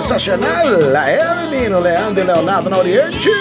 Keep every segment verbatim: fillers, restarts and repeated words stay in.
sensacional. É, menino, Leandro e Leonardo na Oriente.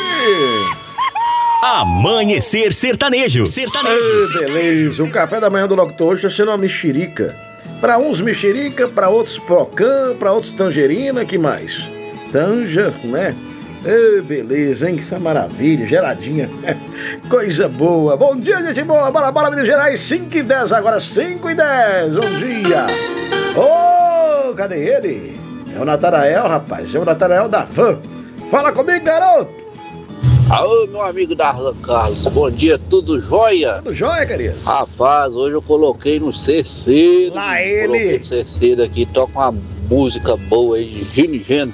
Amanhecer Sertanejo. Sertanejo. Ai, beleza, o café da manhã do locutor hoje está sendo uma mexerica. Para uns mexerica, para outros pocã, para outros tangerina, que mais? Tanja, né? Ai, beleza, hein? Que maravilha, geladinha. Coisa boa. Bom dia, gente boa. Bora, bora, Minas Gerais, cinco e dez, agora cinco e dez. Bom dia. Ô, oh, cadê ele? É o Natanael, rapaz. É o Natanael da Van. Fala comigo, garoto. Alô, meu amigo Darlan Carlos, bom dia, tudo jóia? Tudo jóia, querido? Rapaz, hoje eu coloquei no C C. Lá ele! Coloquei no C C daqui, toca uma música boa aí de Gino e Geno.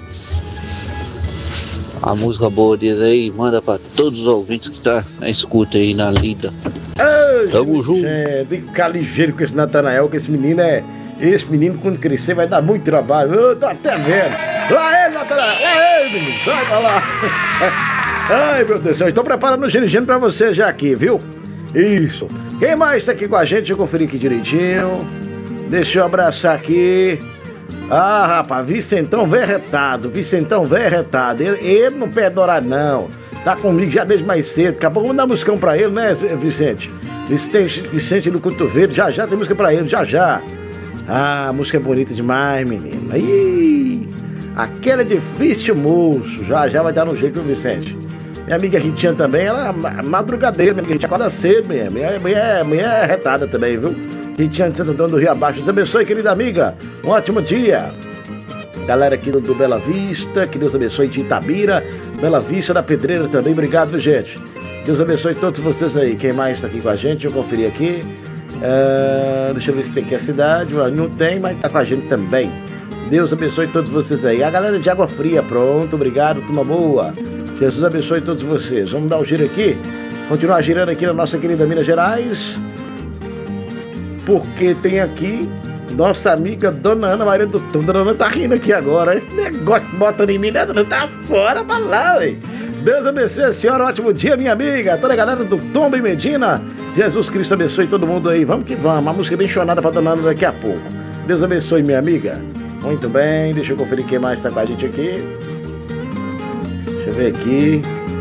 A música boa deles aí, manda pra todos os ouvintes que tá na escuta aí, na lida. Ô, Tamo junto. É, tem que ficar ligeiro com esse Natanael, que esse menino é... Esse menino, quando crescer, vai dar muito trabalho. Eu tô até vendo. Lá ele, Natanael! Lá ele, menino! Sai pra lá! Ai, meu Deus do céu, estou preparando o Gino pra você já aqui, viu? Isso. Quem mais tá aqui com a gente? Deixa eu conferir aqui direitinho. Deixa eu abraçar aqui. Ah, rapaz, Vicentão velho retado. Vicentão velho retado. Ele, ele não perde horário, não. Tá comigo já desde mais cedo. Daqui a pouco vamos dar musicão pra ele, né, Vicente? Vicente, Vicente do Cotovelo. Já já tem música pra ele, já já. Ah, a música é bonita demais, menino. Aí, aquela é difícil, moço. Já já vai dar no jeito, viu, Vicente? Minha amiga Ritinha também, ela é madrugadeira, minha amiga Ritinha acorda cedo mesmo. Minha mulher, mulher é retada também, viu? Ritinha de Santo Antônio do Rio Abaixo. Deus abençoe, querida amiga. Um ótimo dia. Galera aqui do, do Bela Vista, que Deus abençoe de Itabira, Bela Vista da Pedreira também. Obrigado, viu, gente? Deus abençoe todos vocês aí. Quem mais está aqui com a gente? Deixa eu conferir aqui. Uh, deixa eu ver se tem aqui a cidade. Não tem, mas tá com a gente também. Deus abençoe todos vocês aí. A galera de Água Fria, pronto. Obrigado, turma boa. Jesus abençoe todos vocês. Vamos dar um giro aqui, continuar girando aqui na nossa querida Minas Gerais, porque tem aqui nossa amiga Dona Ana Maria do Tom. Dona Ana tá rindo aqui agora. Esse negócio que bota em mim, né? Dona Ana tá fora pra lá, ué. Deus abençoe a senhora, ótimo dia, minha amiga. Toda a galera do Tomba e Medina. Jesus Cristo abençoe todo mundo aí. Vamos que vamos. Uma música bem chonada pra Dona Ana daqui a pouco. Deus abençoe, minha amiga. Muito bem, deixa eu conferir quem mais tá com a gente aqui. Deixa eu ver aqui.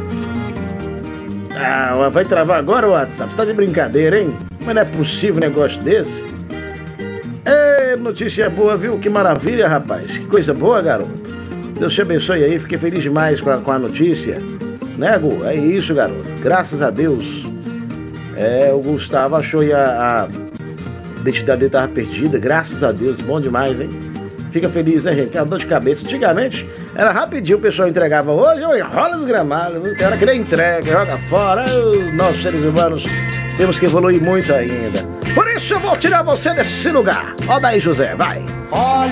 Ah, vai travar agora o WhatsApp? Você tá de brincadeira, hein? Mas não é possível um negócio desse. Ê, notícia boa, viu? Que maravilha, rapaz. Que coisa boa, garoto. Deus te abençoe aí. Fiquei feliz demais com a, com a notícia. Né, Gu? É isso, garoto. Graças a Deus. É, o Gustavo achou aí a, a identidade dele tava perdida. Graças a Deus. Bom demais, hein? Fica feliz, né, gente? Que é uma dor de cabeça. Antigamente, era rapidinho, o pessoal entregava. Hoje, rola do gramado. Tem hora que ele entrega, joga fora. Oh, nós, seres humanos, temos que evoluir muito ainda. Por isso, eu vou tirar você desse lugar. Ó daí, José, vai. Olha